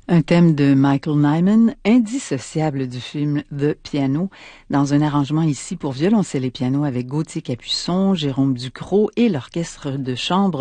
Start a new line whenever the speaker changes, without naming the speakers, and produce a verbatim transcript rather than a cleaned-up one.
Un thème de Michael Nyman, indissociable du film The Piano, dans un arrangement ici pour violoncelle et piano avec Gauthier Capuçon, Jérôme Ducrot et l'orchestre de chambre